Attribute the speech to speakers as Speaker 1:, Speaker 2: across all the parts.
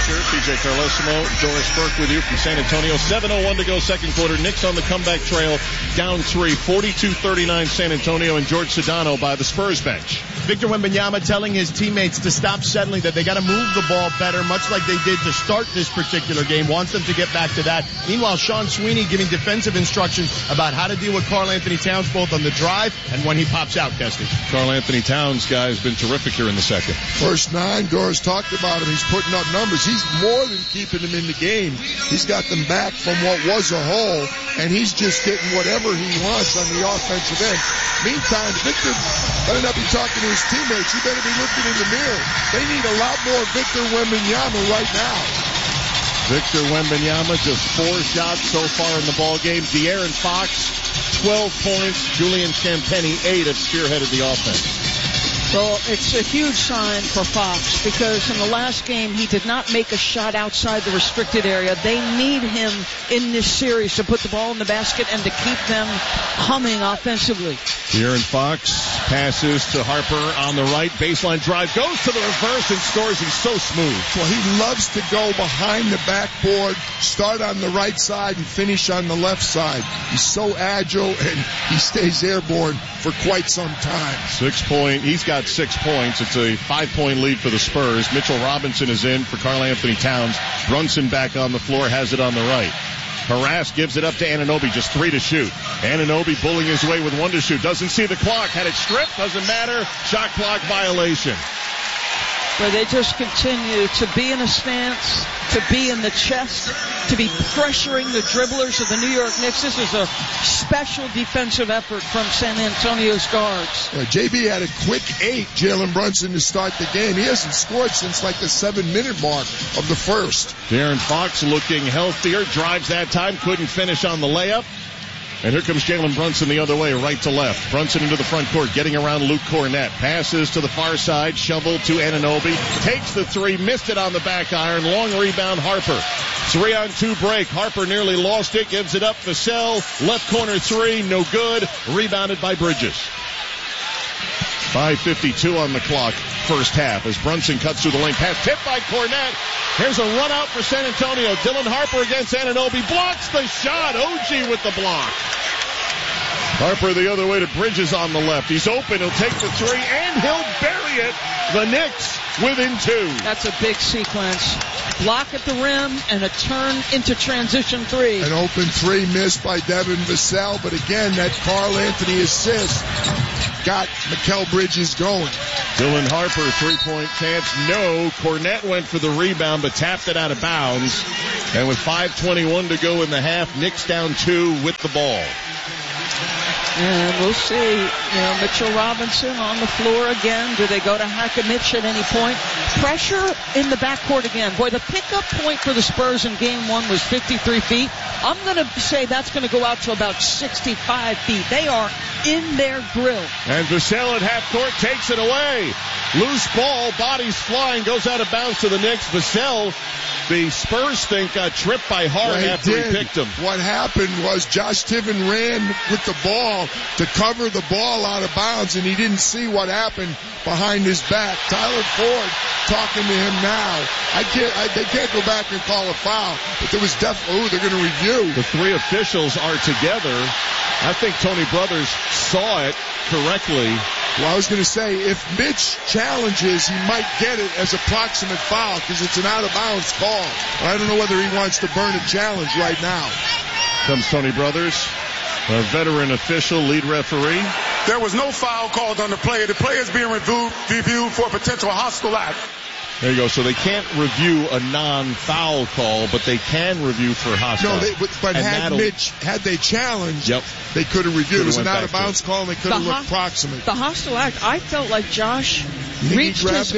Speaker 1: Fisher, TJ Carlesimo, Doris Burke with you from San Antonio. 7:01 to go, second quarter. Knicks on the comeback trail, down 3, 42-39 San Antonio, and George Sedano by the Spurs bench.
Speaker 2: Victor Wembanyama telling his teammates to stop settling, that they got to move the ball better, much like they did to start this particular game. Wants them to get back to that. Meanwhile, Sean Sweeney giving defensive instructions about how to deal with Karl Anthony Towns, both on the drive and when he pops out, Kesty.
Speaker 1: Karl Anthony Towns, guy, has been terrific here in the second.
Speaker 3: First 9, Doris talked about him. He's putting up numbers. He's more than keeping them in the game. He's got them back from what was a hole, and he's just getting whatever he wants on the offensive end. Meantime, Victor better not be talking to his teammates. He better be looking in the mirror. They need a lot more Victor Wembanyama right now.
Speaker 1: Victor Wembanyama, just 4 shots so far in the ball game. De'Aaron Fox, 12 points. Julian Champagnie, 8, have spearheaded the offense.
Speaker 4: Well, it's a huge sign for Fox because in the last game he did not make a shot outside the restricted area. They need him in this series to put the ball in the basket and to keep them humming offensively.
Speaker 1: De'Aaron Fox passes to Harper on the right. Baseline drive, goes to the reverse and scores. He's so smooth.
Speaker 3: Well, he loves to go behind the backboard, start on the right side and finish on the left side. He's so agile and he stays airborne for quite some time.
Speaker 1: 6 point. He's got 6 points. It's a 5-point lead for the Spurs. Mitchell Robinson is in for Karl Anthony Towns. Brunson back on the floor, has it on the right. Harass gives it up to Anunoby, just 3 to shoot. Anunoby bullying his way with 1 to shoot. Doesn't see the clock. Had it stripped. Doesn't matter. Shot clock violation.
Speaker 4: Where they just continue to be in a stance, to be in the chest, to be pressuring the dribblers of the New York Knicks. This is a special defensive effort from San Antonio's guards.
Speaker 3: JB had a quick 8, Jalen Brunson, to start the game. He hasn't scored since like the 7-minute mark of the first.
Speaker 1: De'Aaron Fox looking healthier, drives that time, couldn't finish on the layup. And here comes Jalen Brunson the other way, right to left. Brunson into the front court, getting around Luke Cornett. Passes to the far side, shovel to Anunoby. Takes the 3, missed it on the back iron. Long rebound, Harper. 3-on-2 break. Harper nearly lost it, gives it up. Vassell, left corner 3, no good. Rebounded by Bridges. 5:52 on the clock, first half, as Brunson cuts through the lane. Pass tipped by Cornett. Here's a run out for San Antonio. Dylan Harper against Anunoby. Blocks the shot. OG with the block. Harper the other way to Bridges on the left. He's open. He'll take the 3, and he'll bury it. The Knicks within 2.
Speaker 4: That's a big sequence. Block at the rim and a turn into transition 3.
Speaker 3: An open 3 missed by Devin Vassell, but again, that Karl Anthony assist got Mikal Bridges going.
Speaker 1: Dylan Harper, 3-point chance. No. Cornett went for the rebound, but tapped it out of bounds. And with 5:21 to go in the half, Knicks down 2 with the ball.
Speaker 4: And we'll see, Mitchell Robinson on the floor again. Do they go to Hakamich at any point? Pressure in the backcourt again. Boy, the pickup point for the Spurs in game 1 was 53 feet. I'm going to say that's going to go out to about 65 feet. They are in their grill.
Speaker 1: And Vassell at half court takes it away. Loose ball, bodies flying, goes out of bounds to the Knicks. Vassell, the Spurs think, got tripped by Hart after he picked him.
Speaker 3: What happened was Josh Tiven ran with the ball to cover the ball out of bounds, and he didn't see what happened behind his back. Tyler Ford talking to him now. They can't go back and call a foul, but there was definitely, they're going to review.
Speaker 1: The 3 officials are together. I think Tony Brothers saw it correctly.
Speaker 3: Well, I was going to say, if Mitch challenges, he might get it as a proximate foul because it's an out-of-bounds call. But I don't know whether he wants to burn a challenge right now.
Speaker 1: Comes Tony Brothers, a veteran official, lead referee.
Speaker 5: There was no foul called on the player. The player is being reviewed for a potential hostile act.
Speaker 1: There you go. So they can't review a non-foul call, but they can review for hostile.
Speaker 3: No, but had they challenged, they could have reviewed. It was an out-of-bounds call, and they could have looked proximate.
Speaker 4: The hostile act, I felt like Josh reached his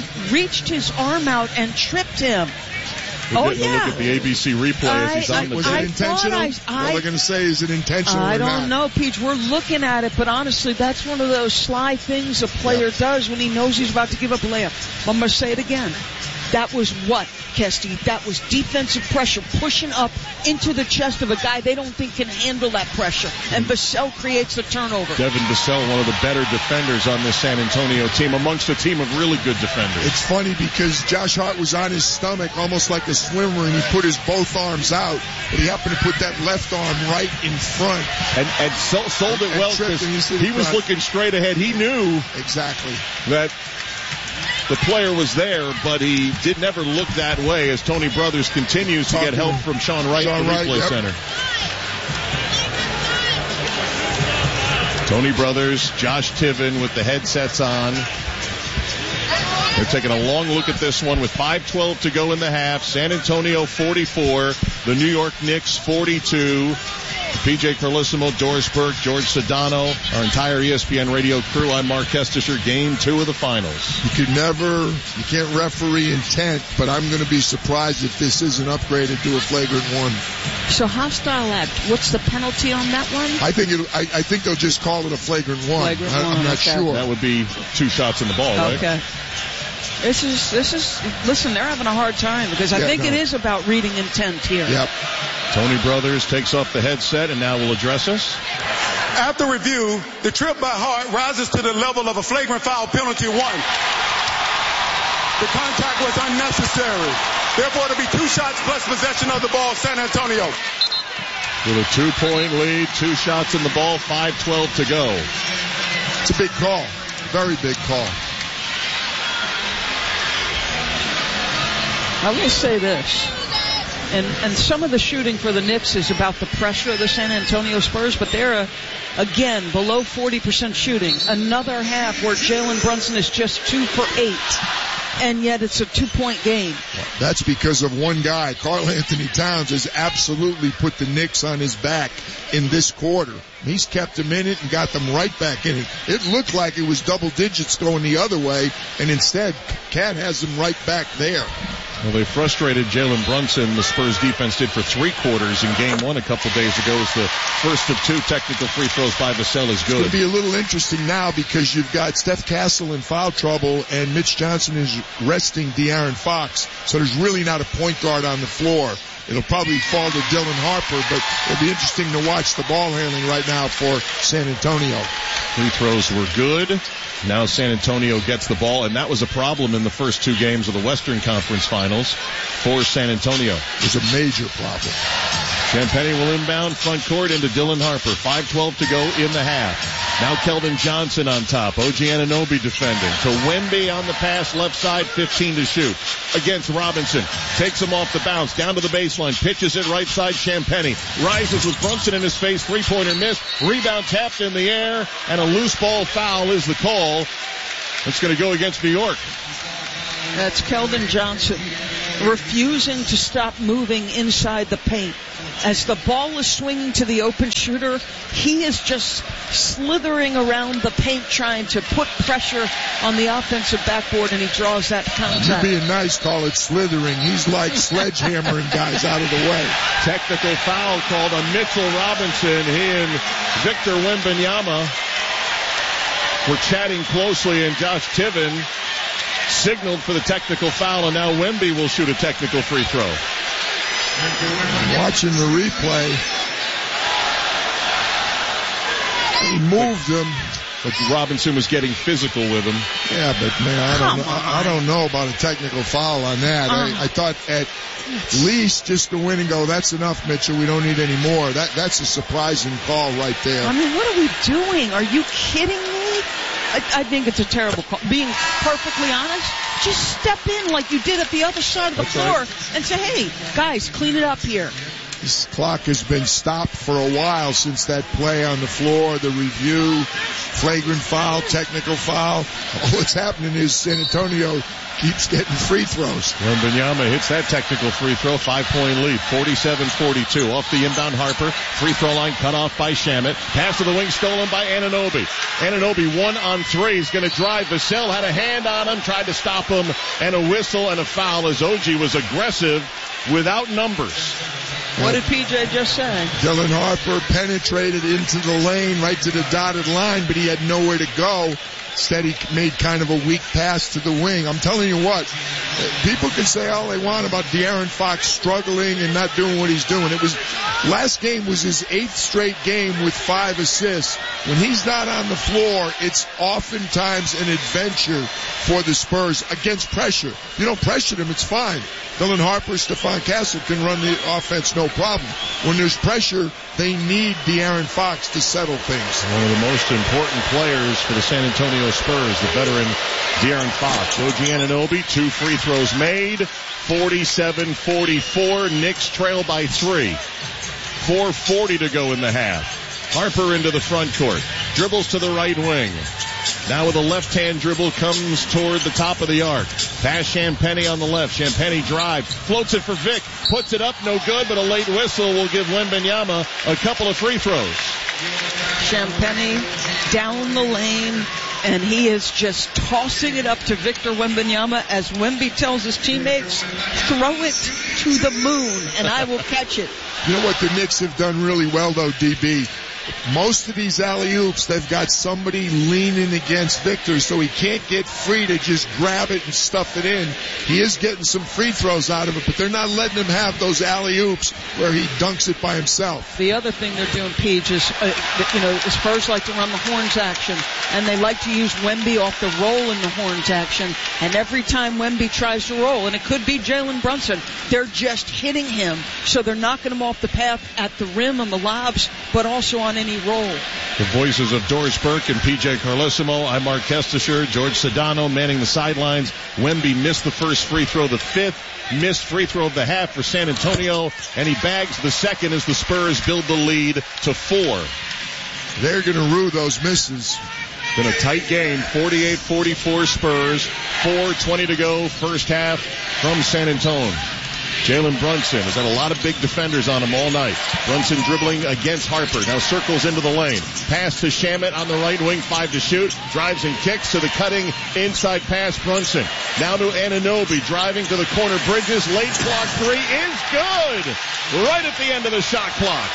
Speaker 4: arm out and tripped him.
Speaker 1: We're getting a look at the ABC replay as he's on the
Speaker 3: Was it intentional? All they're going to say is it intentional
Speaker 4: I
Speaker 3: or not?
Speaker 4: don't know, Peach. We're looking at it, but honestly, that's one of those sly things a player does when he knows he's about to give up a layup. I'm going to say it again. That was what, Kesty? That was defensive pressure, pushing up into the chest of a guy they don't think can handle that pressure. And Vassell creates the turnover.
Speaker 1: Devin Vassell, one of the better defenders on this San Antonio team, amongst a team of really good defenders.
Speaker 3: It's funny because Josh Hart was on his stomach almost like a swimmer, and he put his both arms out, but he happened to put that left arm right in front.
Speaker 1: And sold it well because he was looking straight ahead. He knew
Speaker 3: exactly
Speaker 1: that the player was there, but he did never look that way as Tony Brothers continues to get help from Sean Wright, the replay center. Tony Brothers, Josh Tiven with the headsets on. They're taking a long look at this one with 5:12 to go in the half. San Antonio 44, the New York Knicks 42. PJ Carlissimo, Doris Burke, George Sedano, our entire ESPN radio crew. I'm Mark Kestisher. Game 2 of the finals.
Speaker 3: You can't referee intent, but I'm going to be surprised if this isn't upgraded to a flagrant one.
Speaker 4: So hostile act. What's the penalty on that one?
Speaker 3: I think they'll just call it a flagrant one. I'm not sure.
Speaker 1: That would be 2 shots in the ball, right?
Speaker 4: Okay. This is. Listen, they're having a hard time because I think it is about reading intent here.
Speaker 3: Yep.
Speaker 1: Tony Brothers takes off the headset and now will address us.
Speaker 5: After review, the trip by Hart rises to the level of a flagrant foul penalty 1. The contact was unnecessary. Therefore, it'll be 2 shots plus possession of the ball, San Antonio.
Speaker 1: With a 2-point lead, 2 shots in the ball, 5:12 to go.
Speaker 3: It's a big call. Very big call.
Speaker 4: I will say this. And some of the shooting for the Knicks is about the pressure of the San Antonio Spurs, but they're, again, below 40% shooting. Another half where Jalen Brunson is just 2 for 8, and yet it's a 2-point game.
Speaker 3: That's because of one guy. Karl Anthony Towns has absolutely put the Knicks on his back in this quarter. He's kept them in it and got them right back in it. It looked like it was double digits going the other way, and instead, Cat has them right back there.
Speaker 1: Well, they frustrated Jalen Brunson. The Spurs defense did for 3 quarters in Game 1 a couple days ago. It's the first of 2 technical free throws by Vassell is good.
Speaker 3: It's going to be a little interesting now because you've got Steph Castle in foul trouble and Mitch Johnson is resting De'Aaron Fox. So there's really not a point guard on the floor. It'll probably fall to Dylan Harper, but it'll be interesting to watch the ball handling right now for San Antonio.
Speaker 1: Free throws were good. Now San Antonio gets the ball, and that was a problem in the first 2 games of the Western Conference Finals for San Antonio.
Speaker 3: It was a major problem.
Speaker 1: Champagnie will inbound front court into Dylan Harper. 5:12 to go in the half. Now Keldon Johnson on top. OG Anunoby defending. To Wemby on the pass, left side, 15 to shoot. Against Robinson. Takes him off the bounce, down to the baseline. Pitches it right side, Champagnie. Rises with Brunson in his face. 3-pointer miss. Rebound tapped in the air. And a loose ball foul is the call. It's going to go against New York.
Speaker 4: That's Keldon Johnson refusing to stop moving inside the paint. As the ball is swinging to the open shooter, he is just slithering around the paint trying to put pressure on the offensive backboard, and he draws that contact.
Speaker 3: You're being nice, call it slithering. He's like sledgehammering guys out of the way.
Speaker 1: Technical foul called on Mitchell Robinson. He and Victor Wembanyama were chatting closely, and Josh Tiven signaled for the technical foul, and now Wemby will shoot a technical free throw.
Speaker 3: Watching the replay, he moved him.
Speaker 1: But Robinson was getting physical with him.
Speaker 3: Yeah, but man, I don't know about a technical foul on that. I thought at least just go in and go, that's enough, Mitchell. We don't need any more. That's a surprising call right there.
Speaker 4: I mean, what are we doing? Are you kidding me? I think it's a terrible call. Being perfectly honest, just step in like you did at the other side of the floor and say, hey, guys, clean it up here.
Speaker 3: This clock has been stopped for a while since that play on the floor, the review, flagrant foul, technical foul. All that's happening is San Antonio keeps getting free throws.
Speaker 1: Wembanyama hits that technical free throw, 5-point lead, 47-42. Off the inbound Harper, free throw line cut off by Shamet. Pass to the wing stolen by Anunoby. Anunoby 1 on 3. He's going to drive. Vassell had a hand on him, tried to stop him, and a whistle and a foul as OG was aggressive without numbers.
Speaker 4: What did PJ just say?
Speaker 3: Dylan Harper penetrated into the lane right to the dotted line, but he had nowhere to go. Instead, he made kind of a weak pass to the wing. I'm telling you what, people can say all they want about De'Aaron Fox struggling and not doing what he's doing. Last game was his 8th straight game with 5 assists. When he's not on the floor, it's oftentimes an adventure for the Spurs against pressure. If you don't pressure them, it's fine. Dylan Harper, Stephon Castle can run the offense no problem. When there's pressure, they need De'Aaron Fox to settle things.
Speaker 1: One of the most important players for the San Antonio Spurs, the veteran De'Aaron Fox. OG Anunoby, 2 free throws made, 47-44. Knicks trail by 3. 4:40 to go in the half. Harper into the front court. Dribbles to the right wing. Now with a left-hand dribble, comes toward the top of the arc. Pass Champagnie on the left. Champagnie drives, floats it for Vic, puts it up, no good, but a late whistle will give Wembanyama a couple of free throws.
Speaker 4: Champagnie down the lane, and he is just tossing it up to Victor Wembanyama as Wemby tells his teammates, throw it to the moon, and I will catch it.
Speaker 3: You know what the Knicks have done really well, though, DB? Most of these alley-oops, they've got somebody leaning against Victor, so he can't get free to just grab it and stuff it in. He is getting some free throws out of it, but they're not letting him have those alley-oops where he dunks it by himself.
Speaker 4: The other thing they're doing, Peach, is, the Spurs like to run the horns action, and they like to use Wemby off the roll in the horns action, and every time Wemby tries to roll, and it could be Jalen Brunson, they're just hitting him, so they're knocking him off the path at the rim on the lobs, but also on any roll.
Speaker 1: The voices of Doris Burke and PJ Carlesimo. I'm Mark Kestisher. George Sedano manning the sidelines. Wemby missed the first free throw, the 5th missed free throw of the half for San Antonio, and he bags the second as the Spurs build the lead to 4.
Speaker 3: They're going to rue those misses.
Speaker 1: Been a tight game, 48-44 Spurs, 4:20 to go, first half from San Antonio. Jalen Brunson has had a lot of big defenders on him all night. Brunson dribbling against Harper. Now circles into the lane. Pass to Shamet on the right wing, 5 to shoot. Drives and kicks to the cutting inside pass, Brunson. Now to Anunoby, driving to the corner. Bridges, late clock 3 is good. Right at the end of the shot clock.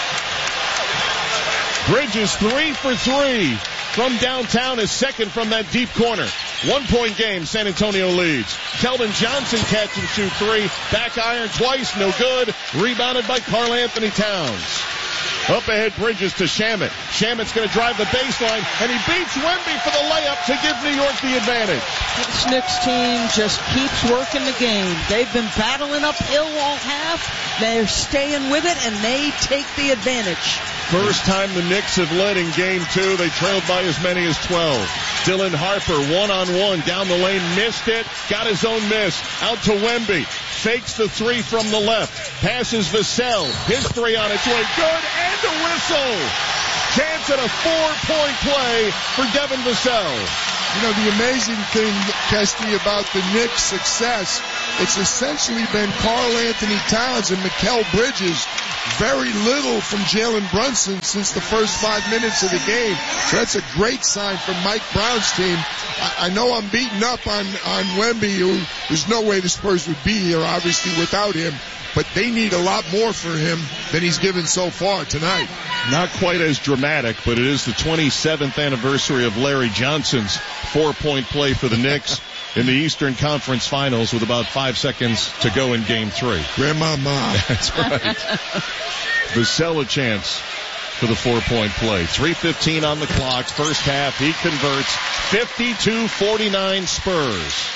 Speaker 1: Bridges 3 for 3 from downtown, is second from that deep corner. 1-point game, San Antonio leads. Keldon Johnson catch and shoot 3. Back iron twice, no good. Rebounded by Karl Anthony Towns. Up ahead, Bridges to Shamet. Shamet's going to drive the baseline, and he beats Wemby for the layup to give New York the advantage.
Speaker 4: This Knicks team just keeps working the game. They've been battling uphill all half. They're staying with it, and they take the advantage.
Speaker 1: First time the Knicks have led in Game 2. They trailed by as many as 12. Dylan Harper, one-on-one, down the lane, missed it, got his own miss. Out to Wemby, fakes the 3 from the left, passes Vassell, his 3 on its way, good, and a whistle. Chance at a 4-point play for Devin Vassell.
Speaker 3: You know, the amazing thing, Kesty, about the Knicks' success, it's essentially been Karl Anthony Towns and Mikal Bridges. Very little from Jalen Brunson since the first 5 minutes of the game. So that's a great sign from Mike Brown's team. I know I'm beating up on Wemby, there's no way the Spurs would be here, obviously, without him. But they need a lot more for him than he's given so far tonight.
Speaker 1: Not quite as dramatic, but it is the 27th anniversary of Larry Johnson's 4-point play for the Knicks in the Eastern Conference Finals with about 5 seconds to go in Game 3.
Speaker 3: Grandmama.
Speaker 1: That's right. Vassell a chance for the 4-point play. 3:15 on the clock. First half, he converts. 52-49 Spurs.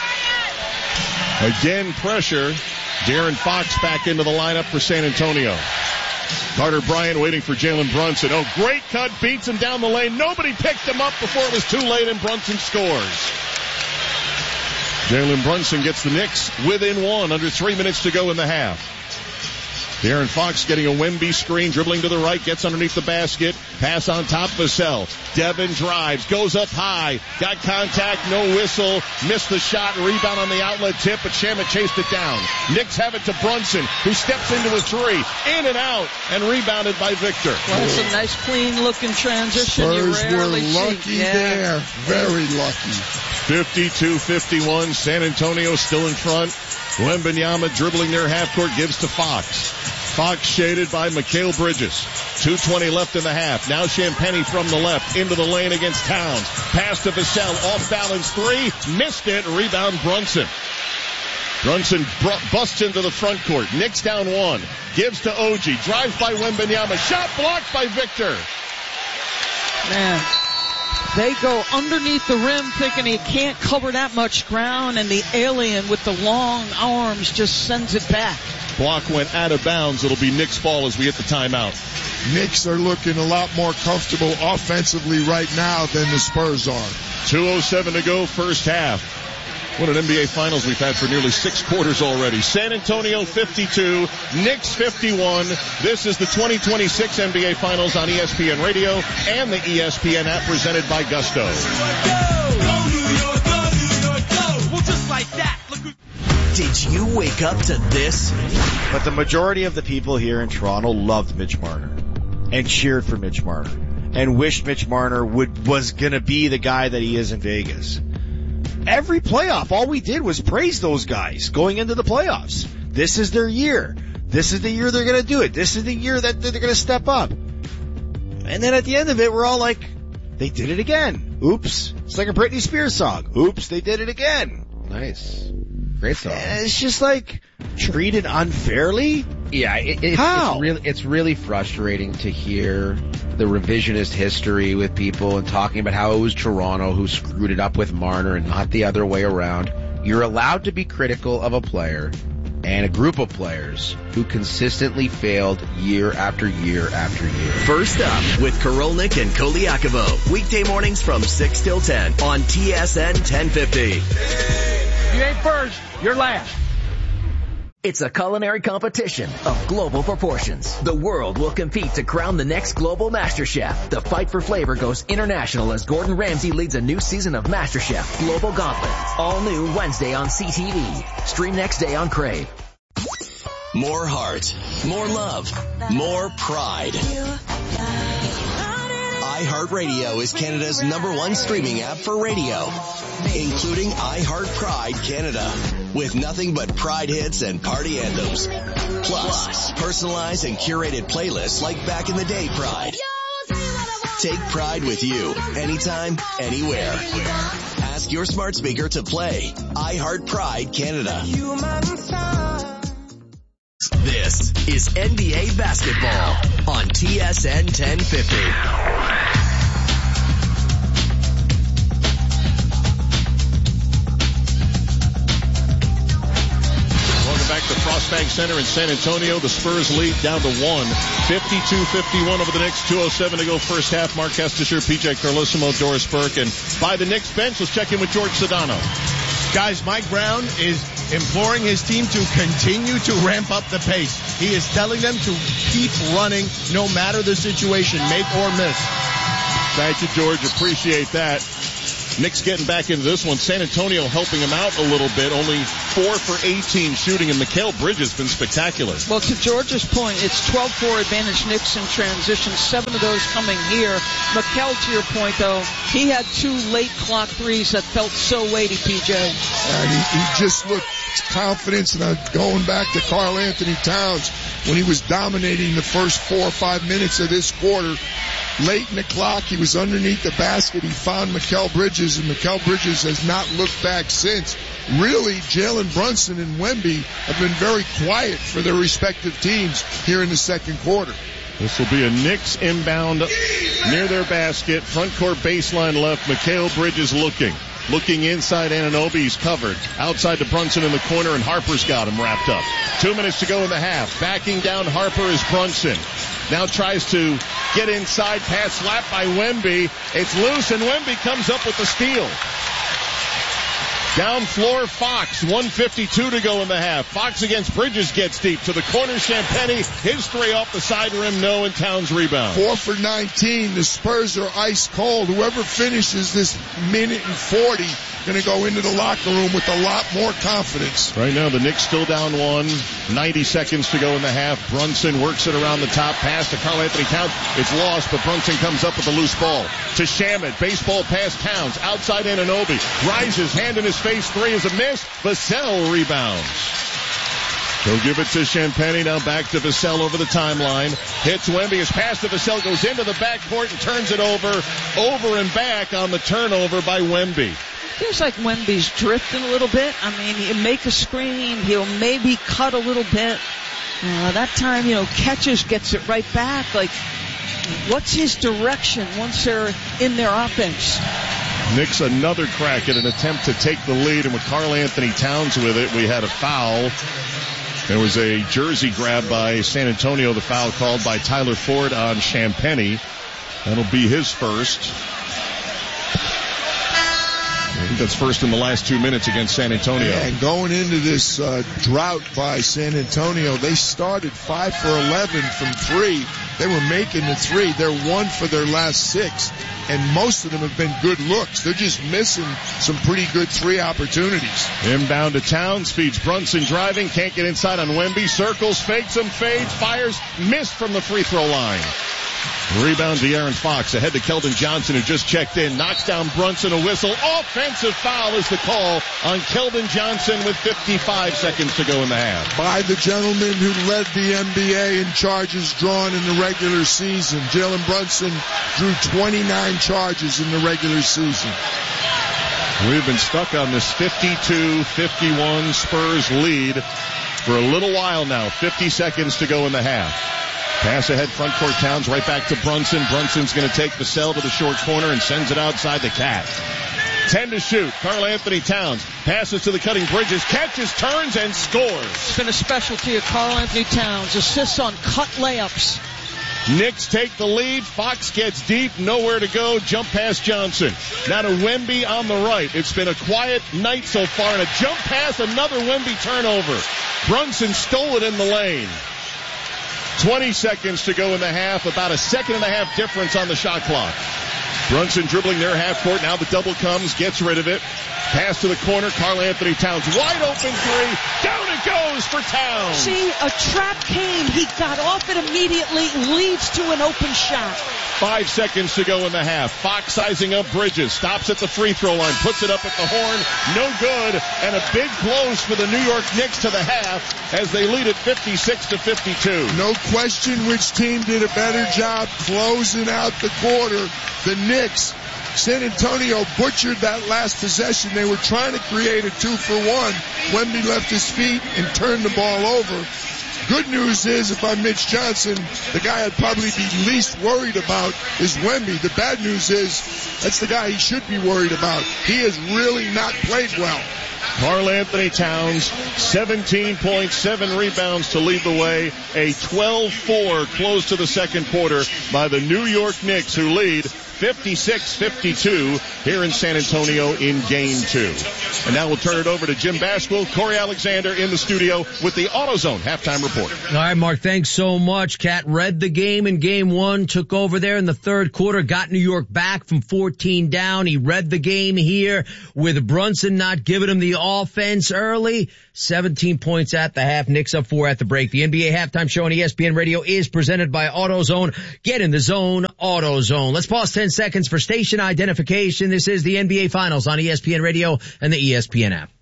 Speaker 1: Again, pressure. De'Aaron Fox back into the lineup for San Antonio. Carter Bryant waiting for Jalen Brunson. Oh, great cut, beats him down the lane. Nobody picked him up before it was too late, and Brunson scores. Jalen Brunson gets the Knicks within 1, under 3 minutes to go in the half. De'Aaron Fox getting a Wemby screen, dribbling to the right, gets underneath the basket, pass on top of Vassell. Devin drives, goes up high, got contact, no whistle, missed the shot, rebound on the outlet tip, but Shamet chased it down. Knicks have it to Brunson, who steps into a 3, in and out, and rebounded by Victor.
Speaker 4: Well, it's a nice, clean-looking transition.
Speaker 3: Spurs
Speaker 4: you rarely
Speaker 3: were lucky there, very lucky.
Speaker 1: 52-51, San Antonio still in front. Wembanyama dribbling near half court, gives to Fox. Fox shaded by Mikal Bridges. 2:20 left in the half. Now Champagnie from the left into the lane against Towns. Pass to Vassell. Off balance three. Missed it. Rebound Brunson. Brunson busts into the front court. Knicks down one. Gives to Oji. Drives by Wembanyama. Shot blocked by Victor.
Speaker 4: Man, they go underneath the rim thinking he can't cover that much ground, and the alien with the long arms just sends it back.
Speaker 1: Block went out of bounds. It'll be Knicks ball as we hit the timeout.
Speaker 3: Knicks are looking a lot more comfortable offensively right now than the Spurs are.
Speaker 1: 2:07 to go, first half. What an NBA Finals we've had for nearly 6 quarters already. San Antonio 52, Knicks 51. This is the 2026 NBA Finals on ESPN Radio and the ESPN app presented by Gusto.
Speaker 6: Did you wake up to this?
Speaker 7: But the majority of the people here in Toronto loved Mitch Marner and cheered for Mitch Marner and wished Mitch Marner was going to be the guy that he is in Vegas. Every playoff, all we did was praise those guys going into the playoffs. This is their year. This is the year they're going to do it. This is the year that they're going to step up. And then at the end of it, we're all like, they did it again. Oops. It's like a Britney Spears song. Oops, they did it again.
Speaker 8: Nice. Great song.
Speaker 7: It's just like treated unfairly.
Speaker 8: Yeah, it's really frustrating to hear the revisionist history with people and talking about how it was Toronto who screwed it up with Marner and not the other way around. You're allowed to be critical of a player and a group of players who consistently failed year after year after year.
Speaker 6: First up with Korolnik and Koliakovo. Weekday mornings from 6 till 10 on TSN 1050.
Speaker 9: You ain't first, you're last.
Speaker 6: It's a culinary competition of global proportions. The world will compete to crown the next global master chef. The fight for flavor goes international as Gordon Ramsay leads a new season of MasterChef Global Gauntlet. All new Wednesday on CTV. Stream next day on Crave. More heart, more love, more pride. iHeartRadio is Canada's #1 streaming app for radio, including iHeart Pride Canada, with nothing but Pride hits and party anthems. Plus, personalized and curated playlists like Back in the Day Pride. Take Pride with you, anytime, anywhere. Ask your smart speaker to play iHeart Pride Canada. This is NBA basketball on TSN 1050.
Speaker 1: Back to Frost Bank Center in San Antonio. The Spurs lead down to 1. 52-51 over the Knicks. 2:07 to go first half. Mark Estisher, PJ Carlissimo, Doris Burke. And by the Knicks bench, let's check in with George Sedano.
Speaker 2: Guys, Mike Brown is imploring his team to continue to ramp up the pace. He is telling them to keep running no matter the situation, make or miss.
Speaker 1: Thank you, George. Appreciate that. Knicks getting back into this one. San Antonio helping him out a little bit. Only 4 for 18 shooting, and Mikal Bridges has been spectacular.
Speaker 4: Well, to George's point, it's 12-4 advantage Knicks in transition, 7 of those coming here. Mikal, to your point, though, he had 2 late clock threes that felt so weighty, PJ.
Speaker 3: And he just looked confidence, and going back to Karl Anthony Towns when he was dominating the first 4 or 5 minutes of this quarter. Late in the clock, he was underneath the basket. He found Mikal Bridges, and Mikal Bridges has not looked back since. Really, Jalen Brunson and Wemby have been very quiet for their respective teams here in the second quarter.
Speaker 1: This will be a Knicks inbound near their basket. Front court baseline left. Mikal Bridges looking inside Anunoby. He's covered. Outside to Brunson in the corner, and Harper's got him wrapped up. 2 minutes to go in the half. Backing down Harper is Brunson. Now tries to get inside, pass slapped by Wemby. It's loose, and Wemby comes up with the steal. Down floor, Fox. 1:52 to go in the half. Fox against Bridges gets deep to the corner. Champagnie, his three off the side rim, no, and Towns rebound.
Speaker 3: 4 for 19. The Spurs are ice cold. Whoever finishes this 1:40 going to go into the locker room with a lot more confidence.
Speaker 1: Right now, the Knicks still down 1. 90 seconds to go in the half. Brunson works it around the top. Pass to Karl Anthony Towns. It's lost, but Brunson comes up with a loose ball. To Shamet. Baseball pass Towns. Outside Anunoby. Rises, hand in his face. Three is a miss. Vassell rebounds. He'll give it to Champagnie, now back to Vassell over the timeline. Hits Wemby, his pass to Vassell goes into the backcourt and turns it over and back on the turnover by Wemby.
Speaker 4: Feels like Wemby's drifting a little bit. I mean, he'll make a screen, he'll maybe cut a little bit. That time, catches, gets it right back. Like, what's his direction once they're in their offense?
Speaker 1: Knicks another crack at an attempt to take the lead, and with Karl Anthony Towns with it, we had a foul. There was a jersey grab by San Antonio, the foul called by Tyler Ford on Champagnie. That'll be his first. I think that's first in the last 2 minutes against San Antonio.
Speaker 3: Yeah, and going into this drought by San Antonio, they started 5 for 11 from 3. They were making the 3. They're 1 for their last 6, and most of them have been good looks. They're just missing some pretty good 3 opportunities.
Speaker 1: Inbound to Towns, feeds Brunson driving, can't get inside on Wemby, circles, fakes him, fades, fires, missed from the free throw line. Rebound to Aaron Fox, ahead to Keldon Johnson, who just checked in, knocks down Brunson, a whistle. Offensive foul is the call on Keldon Johnson with 55 seconds to go in the half.
Speaker 3: By the gentleman who led the NBA in charges drawn in the regular season. Jalen Brunson drew 29 charges in the regular season.
Speaker 1: We've been stuck on this 52-51 Spurs lead for a little while now. 50 seconds to go in the half. Pass ahead, front court Towns, right back to Brunson. Brunson's going to take Vassell to the short corner and sends it outside the Cat. 10 to shoot. Karl Anthony Towns passes to the cutting Bridges, catches, turns, and scores.
Speaker 4: It's been a specialty of Karl Anthony Towns. Assists on cut layups.
Speaker 1: Knicks take the lead. Fox gets deep, nowhere to go. Jump past Johnson. Now to Wemby on the right. It's been a quiet night so far, and a jump pass, another Wemby turnover. Brunson stole it in the lane. 20 seconds to go in the half, about a second and a half difference on the shot clock. Brunson dribbling their half court, now the double comes, gets rid of it. Pass to the corner, Karl Anthony Towns, wide open 3, down it goes for Towns.
Speaker 4: See, a trap came, he got off it immediately, leads to an open shot.
Speaker 1: 5 seconds to go in the half. Fox sizing up Bridges, stops at the free throw line, puts it up at the horn, no good, and a big close for the New York Knicks to the half as they lead at 56-52.
Speaker 3: No question which team did a better job closing out the quarter. The Knicks. San Antonio butchered that last possession. They were trying to create a 2-for-1. Wemby left his feet and turned the ball over. Good news is, if I'm Mitch Johnson, the guy I'd probably be least worried about is Wemby. The bad news is, that's the guy he should be worried about. He has really not played well.
Speaker 1: Karl Anthony Towns, 17 points, 7 rebounds to lead the way. A 12-4 close to the second quarter by the New York Knicks, who lead 56-52 here in San Antonio in Game 2. And now we'll turn it over to Jim Basquill, Corey Alexander in the studio with the AutoZone halftime report.
Speaker 10: All right, Mark, thanks so much. Cat read the game in Game 1, took over there in the third quarter, got New York back from 14 down. He read the game here with Brunson not giving him the offense early. 17 points at the half. Knicks up 4 at the break. The NBA halftime show on ESPN Radio is presented by AutoZone. Get in the zone, AutoZone. Let's pause 10 seconds for station identification. This is the NBA Finals on ESPN Radio and the ESPN app.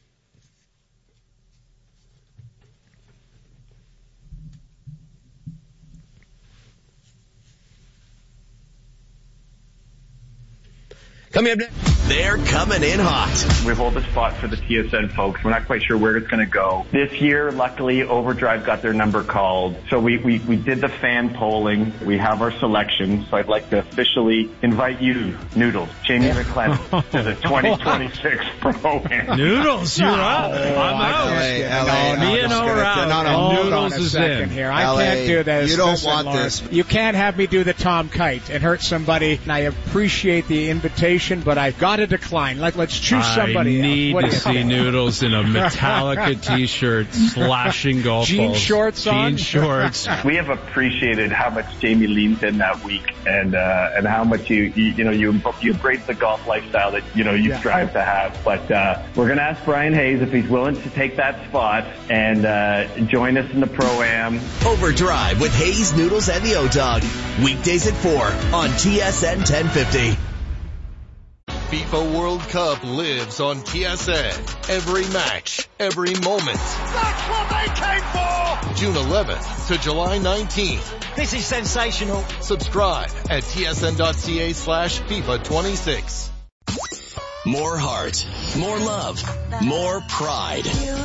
Speaker 10: Coming up next.
Speaker 6: They're coming in hot.
Speaker 11: We hold the spot for the TSN folks. We're not quite sure where it's going to go. This year, luckily, Overdrive got their number called. So we did the fan polling. We have our selection. So I'd like to officially invite you, Noodles, Jamie McClellan, to the 2026 Pro-Am.
Speaker 9: Noodles, you're up. I'm out. Me and O'Reilly. Noodles is in.
Speaker 12: Here. I can't do this.
Speaker 7: You don't
Speaker 12: Listen,
Speaker 7: want
Speaker 12: Lawrence,
Speaker 7: this.
Speaker 12: You can't have me do the Tom Kite and hurt somebody. And I appreciate the invitation, but I've got to decline. Let's choose somebody
Speaker 9: I need
Speaker 12: else.
Speaker 9: to see Noodles in a Metallica t-shirt slashing golf
Speaker 12: Jean
Speaker 9: balls.
Speaker 12: shorts on?
Speaker 9: Jean shorts.
Speaker 11: We have appreciated how much Jamie leans in that week and how much you embrace the golf lifestyle that, you strive to have. But, we're going to ask Brian Hayes if he's willing to take that spot and, join us in the Pro-Am.
Speaker 6: Overdrive with Hayes, Noodles, and the O-Dog. Weekdays at 4 on TSN 1050.
Speaker 13: FIFA World Cup lives on TSN. Every match, every moment.
Speaker 14: That's what they came for!
Speaker 13: June 11th to July 19th.
Speaker 14: This is sensational.
Speaker 13: Subscribe at tsn.ca/FIFA 26.
Speaker 6: More heart, more love, more pride.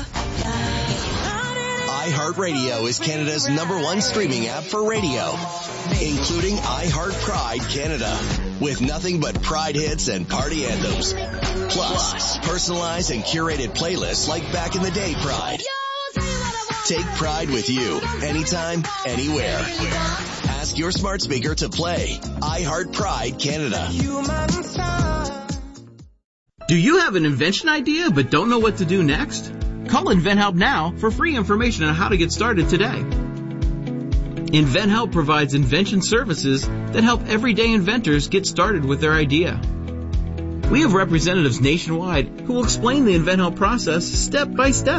Speaker 6: iHeartRadio is Canada's #1 streaming app for radio, including iHeart Pride Canada, with nothing but Pride hits and party anthems. Plus, personalized and curated playlists like Back in the Day Pride. Take Pride with you, anytime, anywhere. Ask your smart speaker to play iHeart Pride Canada.
Speaker 15: Do you have an invention idea but don't know what to do next? Call InventHelp now for free information on how to get started today. InventHelp provides invention services that help everyday inventors get started with their idea. We have representatives nationwide who will explain the InventHelp process step by step.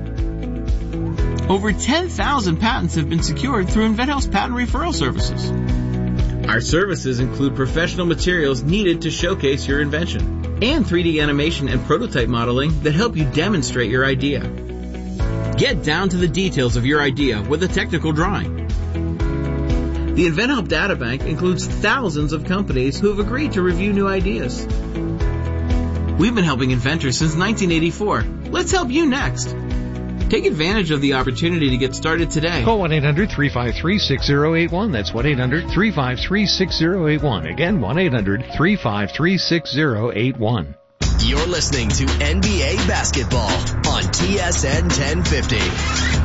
Speaker 15: Over 10,000 patents have been secured through InventHelp's patent referral services. Our services include professional materials needed to showcase your invention, and 3D animation and prototype modeling that help you demonstrate your idea. Get down to the details of your idea with a technical drawing. The InventHelp Databank includes thousands of companies who have agreed to review new ideas. We've been helping inventors since 1984. Let's help you next. Take advantage of the opportunity to get started today.
Speaker 16: Call 1-800-353-6081. That's 1-800-353-6081. Again, 1-800-353-6081.
Speaker 6: You're listening to NBA Basketball on TSN 1050.